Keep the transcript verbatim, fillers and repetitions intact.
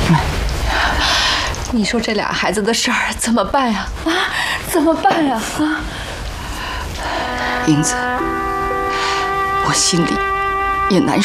你说这俩孩子的事儿怎么办呀？啊，怎么办呀？啊， 英子，我心里也难受。